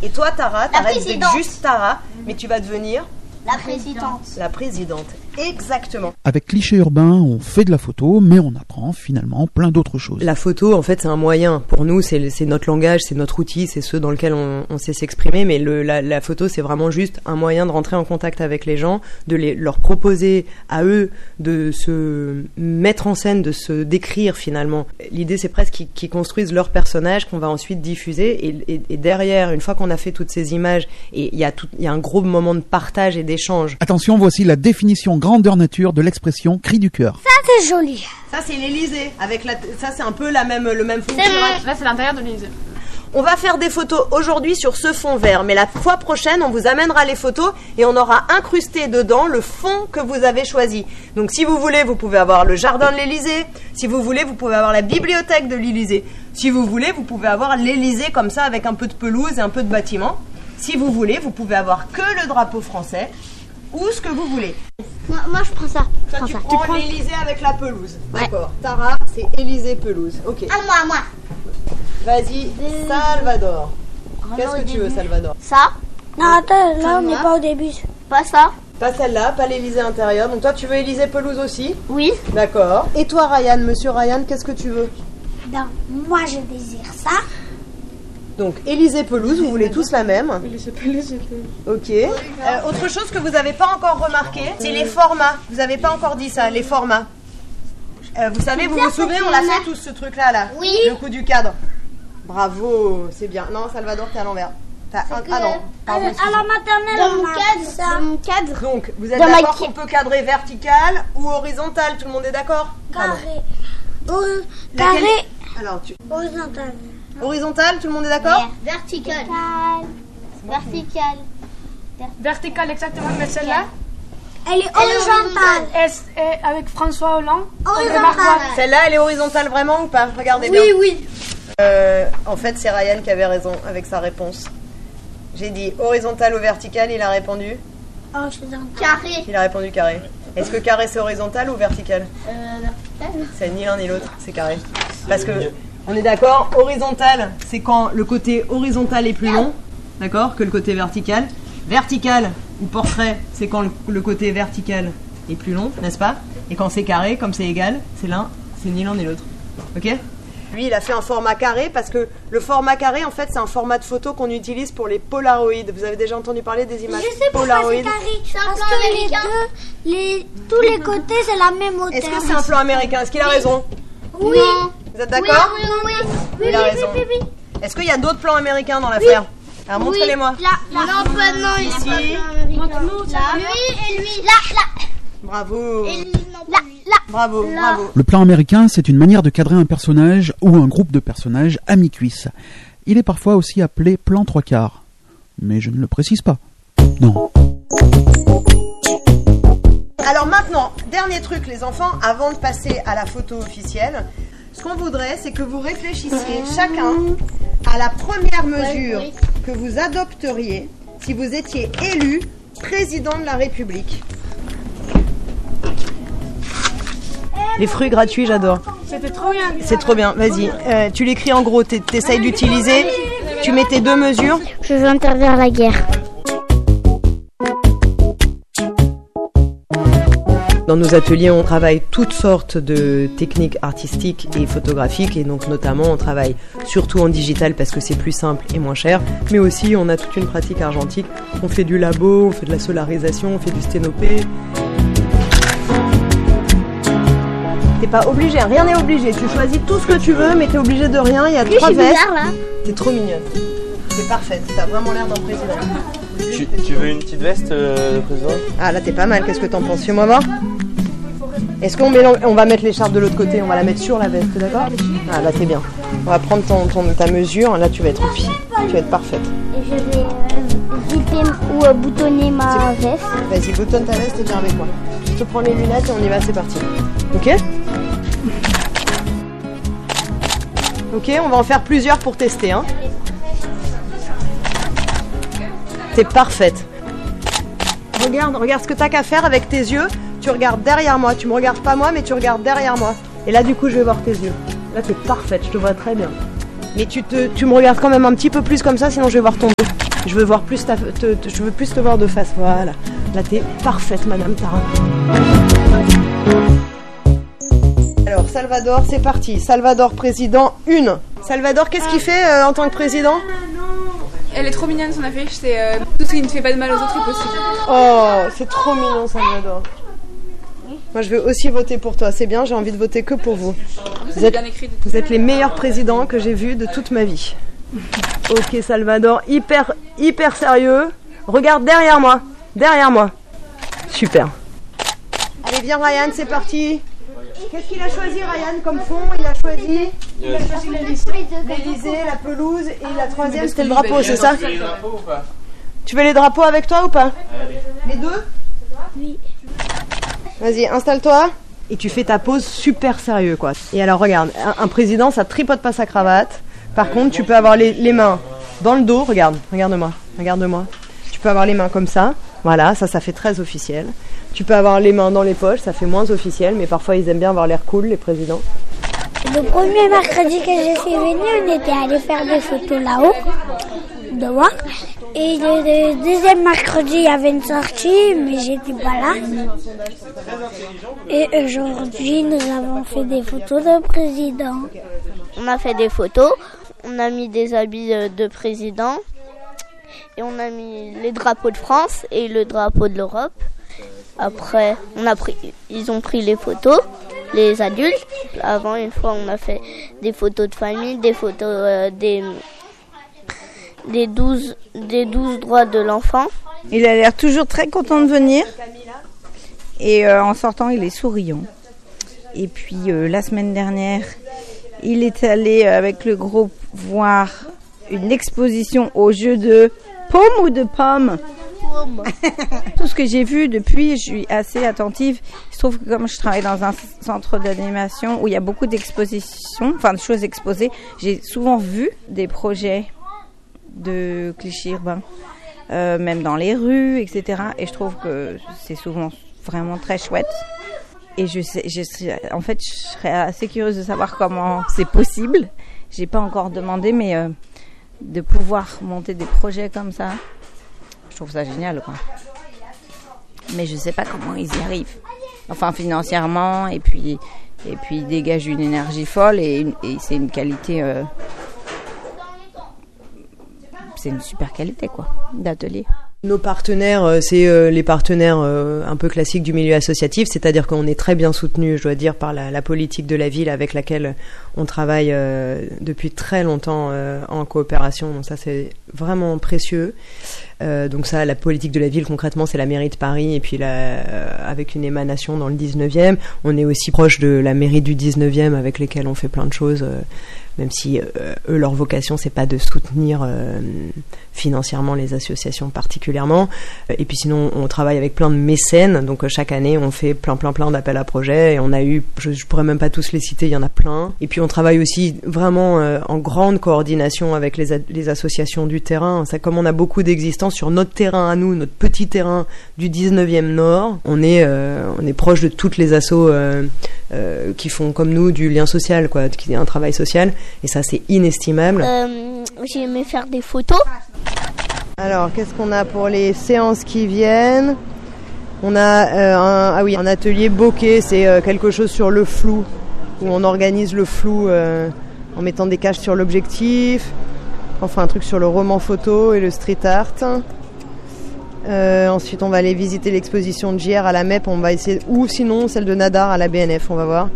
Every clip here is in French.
Et toi, Tara, t'arrêtes d'être juste Tara, mais tu vas devenir la présidente. La présidente, exactement. Avec Cliché Urbain, on fait de la photo, mais on apprend finalement plein d'autres choses. La photo, en fait, c'est un moyen. Pour nous, c'est notre langage, c'est notre outil, c'est ce dans lequel on sait s'exprimer. Mais la photo, c'est vraiment juste un moyen de rentrer en contact avec les gens, de leur proposer à eux de se mettre en scène, de se décrire finalement. L'idée, c'est presque qu'ils construisent leur personnage qu'on va ensuite diffuser. Et derrière, une fois qu'on a fait toutes ces images, et il y a un gros moment de partage et d'échange. Attention, voici la définition grandeur nature de l'expression cri du cœur. Ça, c'est joli. Ça, c'est l'Élysée. Ça, c'est un peu le même fond. Là, c'est l'intérieur de l'Élysée. On va faire des photos aujourd'hui sur ce fond vert, mais la fois prochaine, on vous amènera les photos et on aura incrusté dedans le fond que vous avez choisi. Donc, si vous voulez, vous pouvez avoir le jardin de l'Élysée. Si vous voulez, vous pouvez avoir la bibliothèque de l'Élysée. Si vous voulez, vous pouvez avoir l'Élysée comme ça, avec un peu de pelouse et un peu de bâtiment. Si vous voulez, vous pouvez avoir que le drapeau français ou ce que vous voulez. Moi je prends ça. Tu prends l'Élysée avec la pelouse. Ouais. D'accord. Tara, c'est Élysée pelouse. Ok. À moi. Vas-y, Salvador. Qu'est-ce que tu veux, Salvador? Ça. Non, attends, là on n'est pas au début. Pas ça. Pas celle-là, pas l'Élysée intérieur. Donc toi, tu veux Élysée pelouse aussi? Oui. D'accord. Et toi, Ryan, monsieur Ryan, qu'est-ce que tu veux? Non, moi je désire ça. Donc, Élysée pelouse, vous voulez tous la même? Élysée pelouse. Ok. Autre chose que vous n'avez pas encore remarqué, c'est les formats. Vous n'avez pas encore dit ça, les formats. Vous savez, vous vous souvenez, on l'a fait tous ce truc-là, là. Oui. Le coup du cadre. Bravo, c'est bien. Non, Salvador, t'es à l'envers. Ah non, pardon. À la maternelle, dans mon cadre. Donc, vous êtes d'accord qu'on peut cadrer vertical ou horizontal? Tout le monde est d'accord? Carré. Carré. Alors, horizontal. Horizontal, tout le monde est d'accord? Vertical. Vertical, exactement, mais celle-là? Elle est horizontale. Et avec François Hollande, Horizontale. Celle-là, elle est horizontale vraiment ou pas? Regardez bien. Oui. En fait, c'est Ryan qui avait raison avec sa réponse. J'ai dit horizontal ou vertical, il a répondu Carré. Il a répondu carré. Est-ce que carré c'est horizontal ou vertical? Vertical. C'est ni l'un ni l'autre, c'est carré. Parce que, on est d'accord, horizontal, c'est quand le côté horizontal est plus long, d'accord, que le côté vertical. Vertical ou portrait, c'est quand le côté vertical est plus long, n'est-ce pas? Et quand c'est carré, comme c'est égal, c'est ni l'un ni l'autre. Ok? Lui, il a fait un format carré parce que le format carré, en fait, c'est un format de photo qu'on utilise pour les Polaroid. Vous avez déjà entendu parler des images Polaroid? Je sais pourquoi c'est carré. Parce que tous les côtés, c'est la même hauteur. Est-ce que c'est un plan américain? Est-ce qu'il a raison? Oui. Vous êtes d'accord? Oui. Il a raison. Est-ce qu'il y a d'autres plans américains dans l'affaire? Alors montrez-les-moi. Non, ici. Montre-nous. Là. Lui et lui. Là. Bravo. Là. Bravo. Le plan américain, c'est une manière de cadrer un personnage ou un groupe de personnages à mi-cuisse. Il est parfois aussi appelé plan 3/4. Mais je ne le précise pas. Non. Alors maintenant, dernier truc les enfants, avant de passer à la photo officielle, ce qu'on voudrait, c'est que vous réfléchissiez chacun à la première mesure que vous adopteriez si vous étiez élu président de la République. Les fruits gratuits, j'adore. C'était trop bien. C'est trop bien, vas-y. Tu l'écris en gros, t'essayes d'utiliser, tu mets tes deux mesures. Je veux interdire la guerre. Dans nos ateliers, on travaille toutes sortes de techniques artistiques et photographiques, et donc notamment on travaille surtout en digital parce que c'est plus simple et moins cher, mais aussi on a toute une pratique argentique. On fait du labo, on fait de la solarisation, on fait du sténopé. T'es pas obligé, rien n'est obligé. Tu choisis tout ce que tu veux, mais t'es obligé de rien. Il y a 3 vestes. T'es trop mignonne. C'est parfait. T'as vraiment l'air d'un président. Tu veux une petite veste, président? Ah, là t'es pas mal. Qu'est-ce que t'en penses? Fais-moi voir. Est-ce qu'on mélange? On va mettre l'écharpe de l'autre côté. On va la mettre sur la veste. D'accord? Ah, là t'es bien. On va prendre ta mesure. Là tu vas être tu vas être parfaite. Et je vais zipper ou boutonner ma veste. Vas-y, boutonne ta veste et viens avec moi. Je te prends les lunettes et on y va. C'est parti. Ok? Ok, on va en faire plusieurs pour tester. Hein. T'es parfaite. Regarde ce que t'as qu'à faire avec tes yeux. Tu regardes derrière moi. Tu me regardes pas moi, mais tu regardes derrière moi. Et là, du coup, je vais voir tes yeux. Là, t'es parfaite. Je te vois très bien. Mais tu me regardes quand même un petit peu plus comme ça, sinon je vais voir ton dos. Je veux voir plus je veux plus te voir de face. Voilà. Là, t'es parfaite, Madame Tara. Alors, Salvador, c'est parti. Salvador, président 1. Salvador, qu'est-ce qu'il fait en tant que président? Elle est trop mignonne son affiche, c'est tout ce qui ne fait pas de mal aux autres est possible. Oh, c'est trop mignon, Salvador. Moi, je vais aussi voter pour toi. C'est bien, j'ai envie de voter que pour vous. Vous êtes les meilleurs présidents que j'ai vus de toute ma vie. Ok, Salvador, hyper sérieux. Regarde derrière moi. Super. Allez, viens Ryan, c'est parti. Qu'est-ce qu'il a choisi, Ryan, comme fond? Il a choisi l'Élysée, la pelouse, et la troisième, c'était le drapeau, c'est ça? Tu veux les drapeaux avec toi ou pas? Les deux? Oui. Vas-y, installe-toi. Et tu fais ta pose super sérieux, quoi. Et alors, regarde, un président, ça tripote pas sa cravate. Par contre, tu peux avoir les mains dans le dos. Regarde-moi. Tu peux avoir les mains comme ça. Voilà, ça fait très officiel. Tu peux avoir les mains dans les poches, ça fait moins officiel, mais parfois ils aiment bien avoir l'air cool, les présidents. Le premier mercredi que je suis venue, on était allé faire des photos là-haut, dehors. Et le deuxième mercredi, il y avait une sortie, mais j'étais pas là. Et aujourd'hui, nous avons fait des photos de président. On a fait des photos, on a mis des habits de président, et on a mis les drapeaux de France et le drapeau de l'Europe. Après, ils ont pris les photos, les adultes. Avant, une fois, on a fait des photos de famille, des photos des 12 droits de l'enfant. Il a l'air toujours très content de venir. Et en sortant, il est souriant. Et puis, la semaine dernière, il est allé avec le groupe voir une exposition au jeu de paume ou de pomme. Tout ce que j'ai vu depuis, je suis assez attentive. Je trouve que comme je travaille dans un centre d'animation où il y a beaucoup d'expositions, enfin de choses exposées, j'ai souvent vu des projets de clichés urbains, même dans les rues, etc. Et je trouve que c'est souvent vraiment très chouette. Et en fait, je serais assez curieuse de savoir comment c'est possible. J'ai pas encore demandé, mais de pouvoir monter des projets comme ça, je trouve ça génial, quoi. Mais je sais pas comment ils y arrivent. Enfin, financièrement, et puis ils dégagent une énergie folle et c'est une qualité. C'est une super qualité, quoi, d'atelier. Nos partenaires, c'est les partenaires un peu classiques du milieu associatif, c'est-à-dire qu'on est très bien soutenus, je dois dire, par la politique de la ville avec laquelle on travaille depuis très longtemps en coopération. Donc ça, c'est vraiment précieux. Donc ça, la politique de la ville, concrètement, c'est la mairie de Paris et puis avec une émanation dans le 19e. On est aussi proche de la mairie du 19e avec lesquelles on fait plein de choses, même si eux, leur vocation, c'est pas de soutenir financièrement les associations particulièrement. Et puis sinon, on travaille avec plein de mécènes. Donc chaque année, on fait plein d'appels à projets. Et on a eu, je pourrais même pas tous les citer, il y en a plein. Et puis on travaille aussi vraiment en grande coordination avec les associations du terrain. Ça, comme on a beaucoup d'existence sur notre terrain à nous, notre petit terrain du 19e Nord, on est proche de toutes les assos qui font comme nous du lien social, quoi, qui est un travail social. Et ça, c'est inestimable. J'ai aimé faire des photos. Alors, qu'est-ce qu'on a pour les séances qui viennent? On a un atelier bokeh, c'est quelque chose sur le flou, où on organise le flou en mettant des caches sur l'objectif. Enfin, un truc sur le roman photo et le street art. Ensuite, on va aller visiter l'exposition de JR à la MEP, on va essayer, ou sinon celle de Nadar à la BNF, on va voir.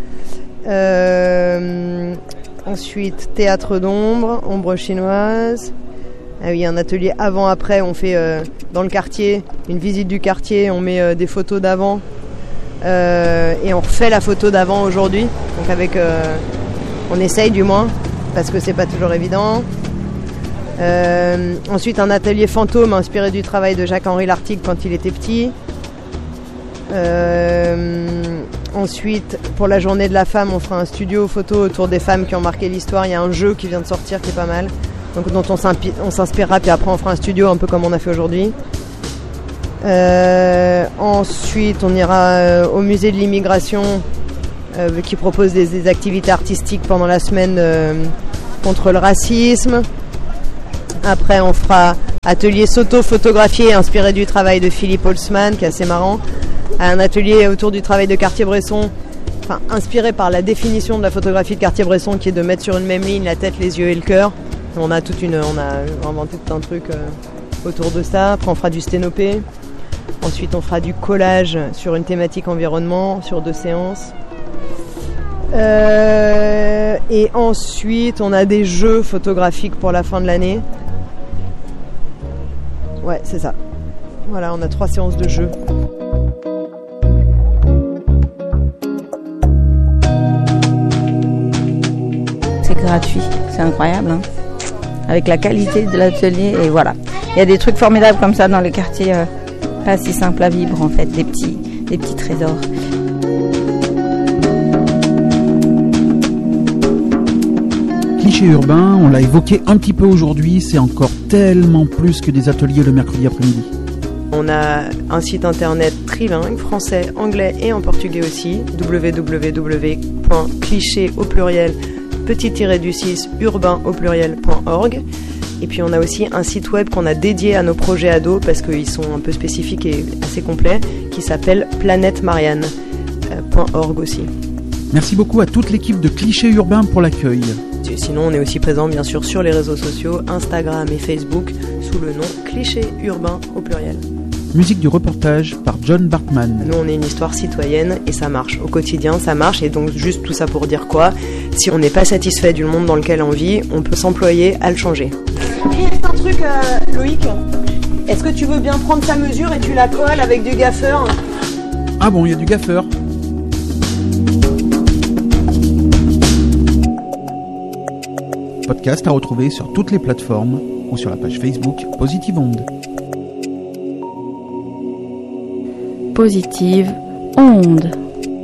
Ensuite, théâtre d'ombre, ombre chinoise. Ah oui, un atelier avant-après, on fait dans le quartier, une visite du quartier, on met des photos d'avant et on refait la photo d'avant aujourd'hui. Donc on essaye du moins, parce que c'est pas toujours évident. Ensuite, un atelier fantôme inspiré du travail de Jacques-Henri Lartigue quand il était petit. Ensuite, pour la journée de la femme, on fera un studio photo autour des femmes qui ont marqué l'histoire. Il y a un jeu qui vient de sortir qui est pas mal, donc dont on s'inspirera, puis après on fera un studio un peu comme on a fait aujourd'hui. Ensuite, on ira au musée de l'immigration qui propose des activités artistiques pendant la semaine contre le racisme. Après, on fera atelier s'auto-photographier inspiré du travail de Philippe Holzmann, qui est assez marrant. Un atelier autour du travail de Cartier-Bresson, inspiré par la définition de la photographie de Cartier-Bresson, qui est de mettre sur une même ligne la tête, les yeux et le cœur. On a inventé tout un truc autour de ça. Après, on fera du sténopé. Ensuite, on fera du collage sur une thématique environnement, sur 2 séances. Et ensuite, on a des jeux photographiques pour la fin de l'année. Ouais, c'est ça. Voilà, on a 3 séances de jeux. C'est gratuit, c'est incroyable, hein. Avec la qualité de l'atelier, et voilà. Il y a des trucs formidables comme ça dans les quartiers pas si simples à vivre, en fait, des petits trésors. Cliché urbain, on l'a évoqué un petit peu aujourd'hui, c'est encore tellement plus que des ateliers le mercredi après-midi. On a un site internet trilingue, français, anglais et en portugais aussi, www.cliché au pluriel _du6 urbain au pluriel.org. Et puis on a aussi un site web qu'on a dédié à nos projets ados parce qu'ils sont un peu spécifiques et assez complets, qui s'appelle planètemarianne.org aussi. Merci beaucoup à toute l'équipe de Cliché urbain pour l'accueil. Sinon, on est aussi présent bien sûr sur les réseaux sociaux, Instagram et Facebook, sous le nom Cliché urbain au pluriel. Musique du reportage par John Bartman. Nous, on est une histoire citoyenne et ça marche. Au quotidien, ça marche. Et donc, juste tout ça pour dire quoi ? Si on n'est pas satisfait du monde dans lequel on vit, on peut s'employer à le changer. Il reste un truc, Loïc. Est-ce que tu veux bien prendre ta mesure et tu la colles avec du gaffeur ? Ah bon, il y a du gaffeur. Podcast à retrouver sur toutes les plateformes ou sur la page Facebook Positive Onde. Positive Onde.